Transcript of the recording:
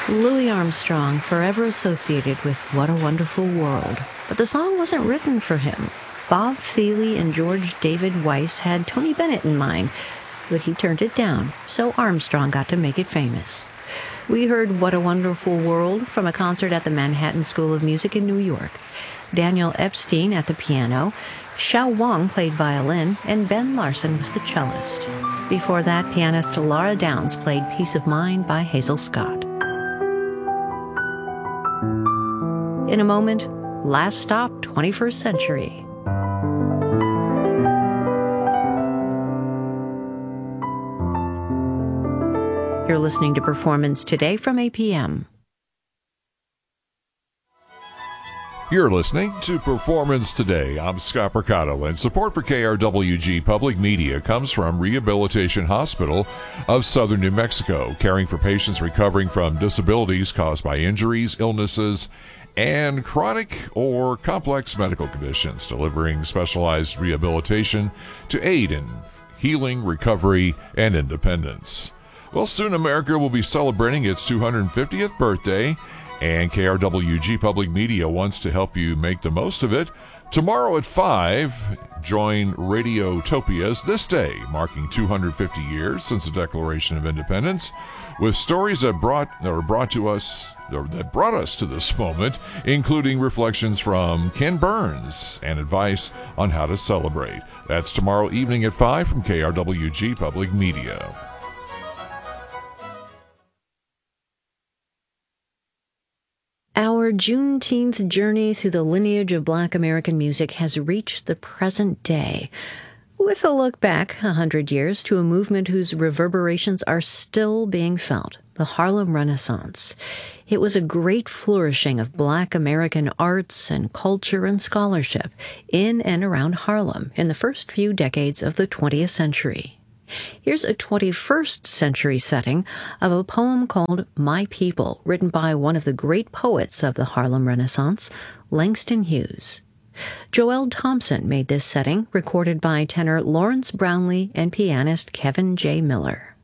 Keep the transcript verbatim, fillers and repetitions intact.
Louis Armstrong, forever associated with What a Wonderful World. But the song wasn't written for him. Bob Thiele and George David Weiss had Tony Bennett in mind, but he turned it down, so Armstrong got to make it famous. We heard What a Wonderful World from a concert at the Manhattan School of Music in New York. Daniel Epstein at the piano, Xiao Wang played violin, and Ben Larson was the cellist. Before that, pianist Laura Downs played Peace of Mind by Hazel Scott. In a moment, last stop, twenty-first century. You're listening to Performance Today from A P M. You're listening to Performance Today. I'm Scott Mercado, and support for K R W G Public Media comes from Rehabilitation Hospital of Southern New Mexico, caring for patients recovering from disabilities caused by injuries, illnesses, and chronic or complex medical conditions, delivering specialized rehabilitation to aid in healing, recovery, and independence. Well, soon America will be celebrating its two hundred fiftieth birthday, and K R W G Public Media wants to help you make the most of it. Tomorrow at five, join Radiotopia's This Day, marking two hundred fifty years since the Declaration of Independence, with stories that brought that were brought to us or that brought us to this moment, including reflections from Ken Burns and advice on how to celebrate. That's tomorrow evening at five from K R W G Public Media. Our Juneteenth journey through the lineage of Black American music has reached the present day, with a look back a hundred years to a movement whose reverberations are still being felt, the Harlem Renaissance. It was a great flourishing of Black American arts and culture and scholarship in and around Harlem in the first few decades of the twentieth century. Here's a twenty-first century setting of a poem called My People, written by one of the great poets of the Harlem Renaissance, Langston Hughes. Joel Thompson made this setting, recorded by tenor Lawrence Brownlee and pianist Kevin J. Miller.